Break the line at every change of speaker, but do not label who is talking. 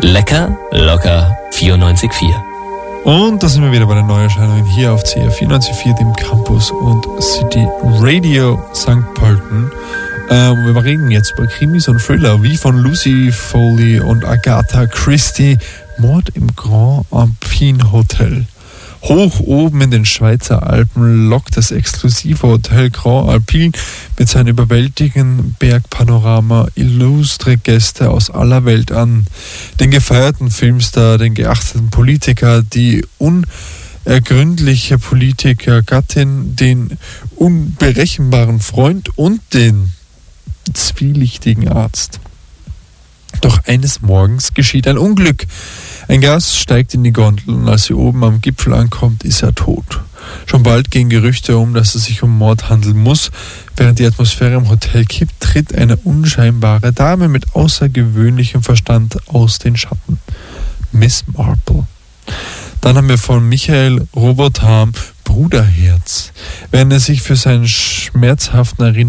Lecker, locker, 94,4.
Und da sind wir wieder bei den Neuerscheinungen hier auf CR 94,4, dem Campus und City Radio St. Pölten. Wir reden jetzt über Krimis und Thriller wie von Lucy Foley und Agatha Christie, Mord im Grand Alpine Hotel. Hoch oben in den Schweizer Alpen lockt das exklusive Hotel Grand Alpine mit seinem überwältigenden Bergpanorama illustre Gäste aus aller Welt an. Den gefeierten Filmstar, den geachteten Politiker, die unergründliche Politikergattin, den unberechenbaren Freund und den zwielichtigen Arzt. Doch eines Morgens geschieht ein Unglück. Ein Gast steigt in die Gondel und als sie oben am Gipfel ankommt, ist er tot. Schon bald gehen Gerüchte dass es sich um Mord handeln muss. Während die Atmosphäre im Hotel kippt, tritt eine unscheinbare Dame mit außergewöhnlichem Verstand aus den Schatten. Miss Marple. Dann haben wir von Michael Robotham Bruderherz. Während er sich für seinen schmerzhaften Erinnerungen